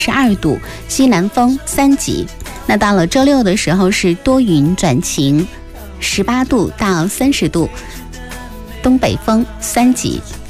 12度，西南风3级。那到了周六的时候是多云转晴，18度到30度，东北风3级。